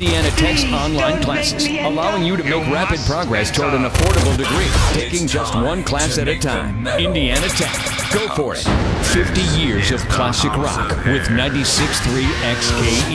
Indiana Tech's online classes, allowing you to make rapid progress toward an affordable degree, taking just one class at a time. Indiana Tech. Go for it. 50 years of classic rock with 96.3 XKE.